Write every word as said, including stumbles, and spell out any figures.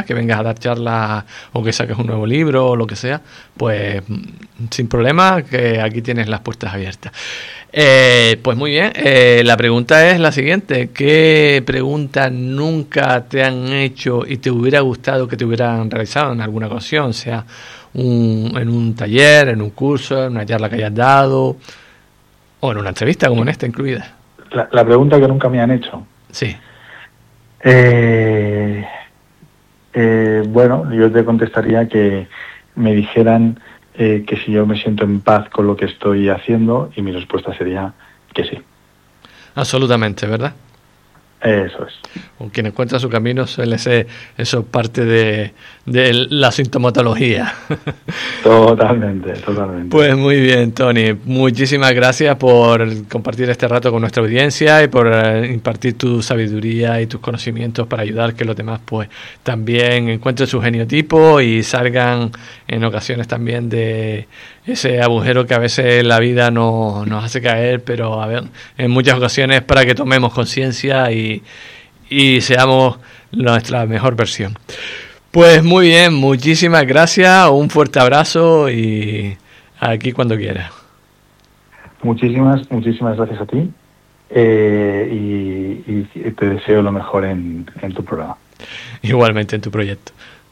que vengas a dar charlas o que saques un nuevo libro o lo que sea, pues sin problema, que aquí tienes las puertas abiertas. Eh, pues muy bien, eh, la pregunta es la siguiente: ¿qué preguntas nunca te han hecho y te hubiera gustado que te hubieran realizado en alguna ocasión, sea un, en un taller, en un curso, en una charla que hayas dado o en una entrevista como en esta incluida? La, la pregunta que nunca me han hecho. Sí. Eh, eh, bueno, yo te contestaría que me dijeran eh, que si yo me siento en paz con lo que estoy haciendo, y mi respuesta sería que sí. Absolutamente, ¿verdad? Eso es. O quien encuentra su camino suele ser eso parte de, de la sintomatología. Totalmente, totalmente. Pues muy bien, Tony. Muchísimas gracias por compartir este rato con nuestra audiencia y por eh, impartir tu sabiduría y tus conocimientos para ayudar que los demás pues también encuentren su geniotipo y salgan en ocasiones también de ese agujero que a veces la vida nos, nos hace caer, pero a ver, en muchas ocasiones para que tomemos conciencia y, y seamos nuestra mejor versión. Pues muy bien, muchísimas gracias, un fuerte abrazo y aquí cuando quieras. Muchísimas, muchísimas gracias a ti eh, y, y te deseo lo mejor en, en tu programa. Igualmente en tu proyecto.